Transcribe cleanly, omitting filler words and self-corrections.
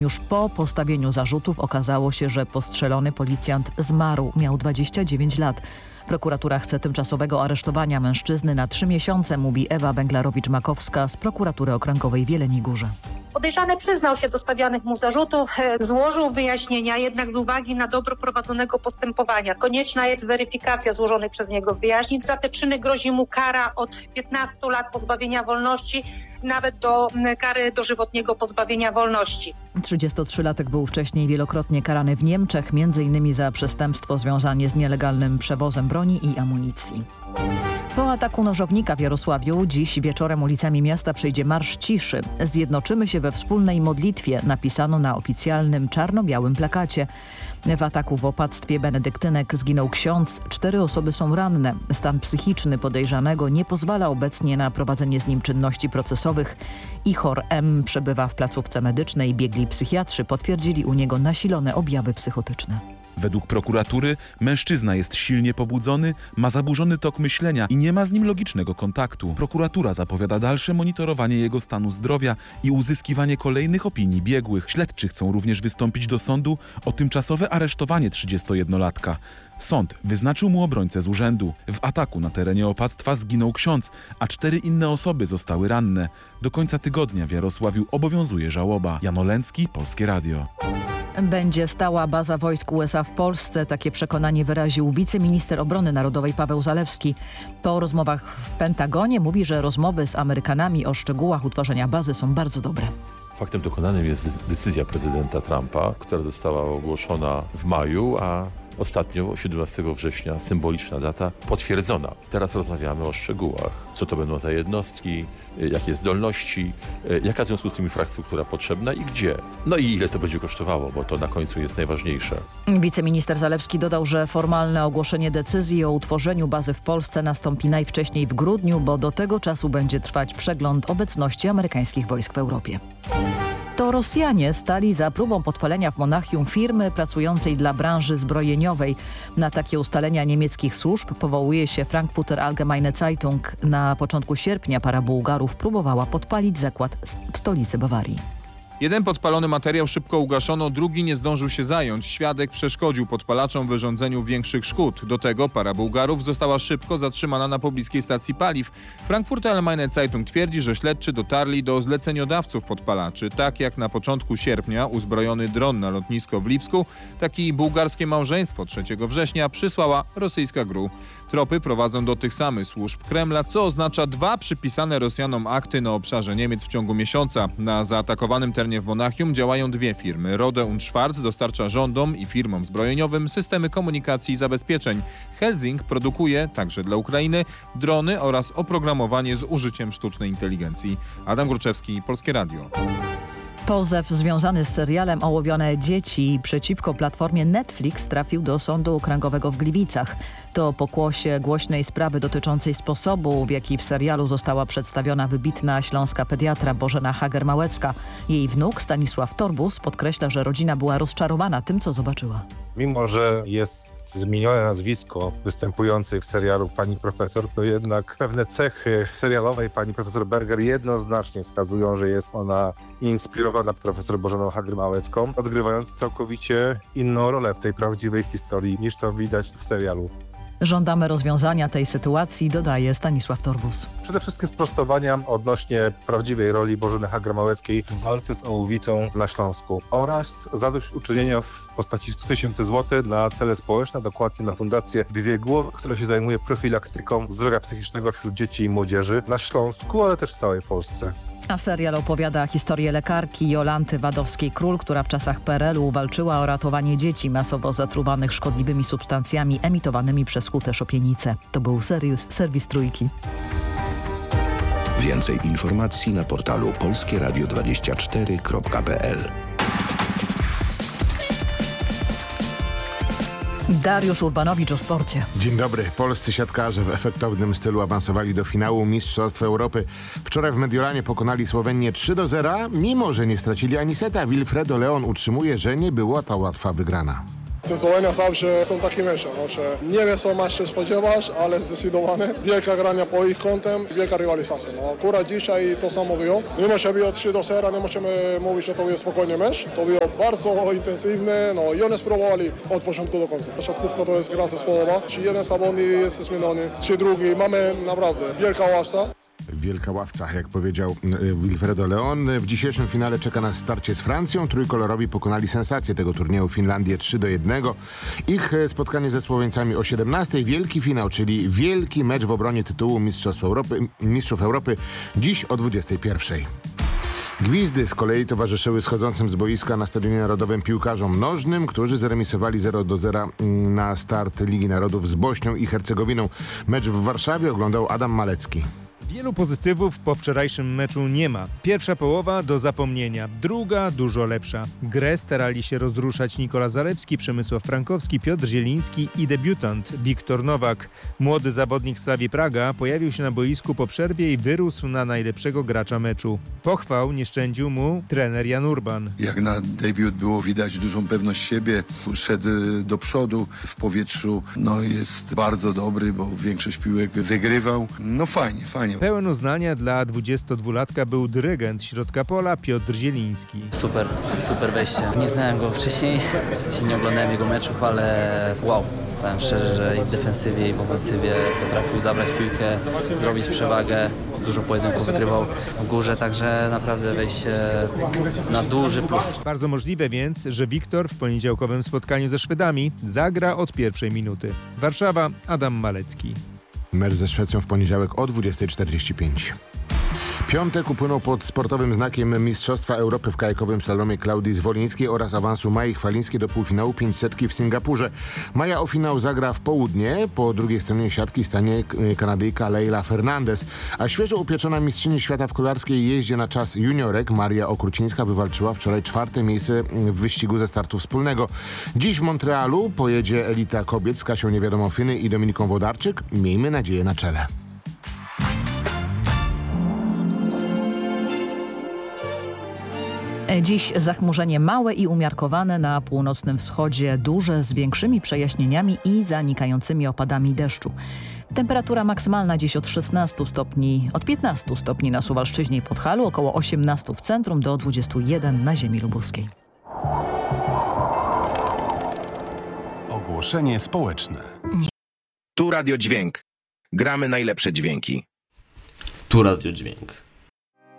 Już po postawieniu zarzutów okazało się, że postrzelony policjant zmarł. Miał 29 lat. Prokuratura chce tymczasowego aresztowania mężczyzny na 3 miesiące, mówi Ewa Węglarowicz-Makowska z Prokuratury Okręgowej w Jeleniej Górze. Podejrzany przyznał się do stawianych mu zarzutów, złożył wyjaśnienia, jednak z uwagi na dobro prowadzonego postępowania konieczna jest weryfikacja złożonych przez niego wyjaśnień. Za te czyny grozi mu kara od 15 lat pozbawienia wolności, nawet do kary dożywotniego pozbawienia wolności. 33-latek był wcześniej wielokrotnie karany w Niemczech, m.in. za przestępstwo związane z nielegalnym przewozem broni i amunicji. Po ataku nożownika w Jarosławiu dziś wieczorem ulicami miasta przejdzie Marsz Ciszy. Zjednoczymy się we wspólnej modlitwie, napisano na oficjalnym czarno-białym plakacie. W ataku w opactwie benedyktynek zginął ksiądz, 4 osoby są ranne. Stan psychiczny podejrzanego nie pozwala obecnie na prowadzenie z nim czynności procesowych. Ichor M. przebywa w placówce medycznej. Biegli psychiatrzy potwierdzili u niego nasilone objawy psychotyczne. Według prokuratury mężczyzna jest silnie pobudzony, ma zaburzony tok myślenia i nie ma z nim logicznego kontaktu. Prokuratura zapowiada dalsze monitorowanie jego stanu zdrowia i uzyskiwanie kolejnych opinii biegłych. Śledczy chcą również wystąpić do sądu o tymczasowe aresztowanie 31-latka. Sąd wyznaczył mu obrońcę z urzędu. W ataku na terenie opactwa zginął ksiądz, a 4 inne osoby zostały ranne. Do końca tygodnia w Jarosławiu obowiązuje żałoba. Jan Olęcki, Polskie Radio. Będzie stała baza wojsk USA w Polsce. Takie przekonanie wyraził wiceminister obrony narodowej Paweł Zalewski. Po rozmowach w Pentagonie mówi, że rozmowy z Amerykanami o szczegółach utworzenia bazy są bardzo dobre. Faktem dokonanym jest decyzja prezydenta Trumpa, która została ogłoszona w maju, a ostatnio 17 września, symboliczna data, potwierdzona. Teraz rozmawiamy o szczegółach. Co to będą za jednostki, jakie zdolności, jaka w związku z tym infrastruktura potrzebna i gdzie. No i ile to będzie kosztowało, bo to na końcu jest najważniejsze. Wiceminister Zalewski dodał, że formalne ogłoszenie decyzji o utworzeniu bazy w Polsce nastąpi najwcześniej w grudniu, bo do tego czasu będzie trwać przegląd obecności amerykańskich wojsk w Europie. To Rosjanie stali za próbą podpalenia w Monachium firmy pracującej dla branży zbrojeniowej. Na takie ustalenia niemieckich służb powołuje się Frankfurter Allgemeine Zeitung. Na początku sierpnia para Bułgarów próbowała podpalić zakład w stolicy Bawarii. Jeden podpalony materiał szybko ugaszono, drugi nie zdążył się zająć. Świadek przeszkodził podpalaczom w wyrządzeniu większych szkód. Do tego para Bułgarów została szybko zatrzymana na pobliskiej stacji paliw. Frankfurter Allgemeine Zeitung twierdzi, że śledczy dotarli do zleceniodawców podpalaczy. Tak jak na początku sierpnia uzbrojony dron na lotnisko w Lipsku, tak i bułgarskie małżeństwo 3 września przysłała rosyjska GRU. Tropy prowadzą do tych samych służb Kremla, co oznacza 2 przypisane Rosjanom akty na obszarze Niemiec w ciągu miesiąca. Na zaatakowanym terenie w Monachium działają 2 firmy. Rode und Schwarz dostarcza rządom i firmom zbrojeniowym systemy komunikacji i zabezpieczeń. Helsing produkuje, także dla Ukrainy, drony oraz oprogramowanie z użyciem sztucznej inteligencji. Adam Gruczewski, Polskie Radio. Pozew związany z serialem Ołowione dzieci przeciwko platformie Netflix trafił do Sądu Okręgowego w Gliwicach. To pokłosie głośnej sprawy dotyczącej sposobu, w jaki w serialu została przedstawiona wybitna śląska pediatra Bożena Hager-Małecka. Jej wnuk Stanisław Torbus podkreśla, że rodzina była rozczarowana tym, co zobaczyła. Mimo że jest zmienione nazwisko występującej w serialu pani profesor, to jednak pewne cechy serialowej pani profesor Berger jednoznacznie wskazują, że jest ona inspirowana profesor Bożeną Hager-Małecką, odgrywając całkowicie inną rolę w tej prawdziwej historii niż to widać w serialu. Żądamy rozwiązania tej sytuacji, dodaje Stanisław Torbus. Przede wszystkim sprostowania odnośnie prawdziwej roli Bożeny Hager-Małeckiej w walce z ołowicą na Śląsku oraz zadośćuczynienia w postaci 100 000 złotych na cele społeczne, dokładnie na Fundację Dwie Głowy, która się zajmuje profilaktyką zdrowia psychicznego wśród dzieci i młodzieży na Śląsku, ale też w całej Polsce. A serial opowiada historię lekarki Jolanty Wadowskiej-Król, która w czasach PRL-u walczyła o ratowanie dzieci masowo zatruwanych szkodliwymi substancjami emitowanymi przez hutę Szopienice. To był serwis Trójki. Więcej informacji na portalu polskieradio24.pl. Dariusz Urbanowicz o sporcie. Dzień dobry. Polscy siatkarze w efektownym stylu awansowali do finału Mistrzostw Europy. Wczoraj w Mediolanie pokonali Słowenię 3-0, mimo że nie stracili ani seta. Wilfredo Leon utrzymuje, że nie była to łatwa wygrana. Sezonja zawsze są takie mecze, że nie wiem co masz się spodziewać, ale zdecydowanie wielka grania po ich kątem, wielka rywalizacja. No, akurat dzisiaj to samo było. Mimo, że było 3-0, nie możemy mówić, że to jest spokojny mecz. To było bardzo intensywne, no i oni spróbowali od początku do końca. Siatkówka to jest gra zespołowa, czy jeden zawodnik jest zmieniony, czy drugi. Mamy naprawdę wielka ławca. Wielka ławca, jak powiedział Wilfredo Leon. W dzisiejszym finale czeka nas starcie z Francją. Trójkolorowi pokonali sensację tego turnieju Finlandię 3-1. Ich spotkanie ze Słoweńcami o 17:00. Wielki finał, czyli wielki mecz w obronie tytułu Mistrzów Europy dziś o 21:00. Gwizdy z kolei towarzyszyły schodzącym z boiska na Stadionie Narodowym piłkarzom nożnym, którzy zremisowali 0-0 na start Ligi Narodów z Bośnią i Hercegowiną. Mecz w Warszawie oglądał Adam Malecki. Wielu pozytywów po wczorajszym meczu nie ma. Pierwsza połowa do zapomnienia, druga dużo lepsza. Grę starali się rozruszać Nikola Zalewski, Przemysław Frankowski, Piotr Zieliński i debiutant Wiktor Nowak. Młody zawodnik Slavii Praga pojawił się na boisku po przerwie i wyrósł na najlepszego gracza meczu. Pochwał nie szczędził mu trener Jan Urban. Jak na debiut było widać dużą pewność siebie, szedł do przodu w powietrzu, jest bardzo dobry, bo większość piłek wygrywał. Fajnie. Pełen uznania dla 22-latka był dyrygent środka pola Piotr Zieliński. Super wejście. Nie znałem go wcześniej, nie oglądałem jego meczów, ale wow. Powiem szczerze, że i w defensywie, i w ofensywie potrafił zabrać piłkę, zrobić przewagę, dużo pojedynków wygrywał w górze, także naprawdę wejście na duży plus. Bardzo możliwe więc, że Wiktor w poniedziałkowym spotkaniu ze Szwedami zagra od pierwszej minuty. Warszawa, Adam Malecki. Mecz ze Szwecją w poniedziałek o 20:45. Piątek upłynął pod sportowym znakiem Mistrzostwa Europy w kajakowym slalomie Klaudii Zwolińskiej oraz awansu Mai Chwalińskiej do półfinału 500 w Singapurze. Maja o finał zagra w południe. Po drugiej stronie siatki stanie Kanadyjka Leila Fernandez, a świeżo upieczona mistrzyni świata w kolarskiej jeździe na czas juniorek Maria Okrucińska wywalczyła wczoraj 4. miejsce w wyścigu ze startu wspólnego. Dziś w Montrealu pojedzie elita kobiet z Kasią Niewiadomą-Fyny i Dominiką Wodarczyk. Miejmy nadzieję na czele. Dziś zachmurzenie małe i umiarkowane na północnym wschodzie, duże z większymi przejaśnieniami i zanikającymi opadami deszczu. Temperatura maksymalna dziś od 15 stopni na Suwalszczyźnie i Podhalu, około 18 w centrum do 21 na ziemi lubuskiej. Ogłoszenie społeczne. Tu Radio Dźwięk. Gramy najlepsze dźwięki. Tu Radio Dźwięk.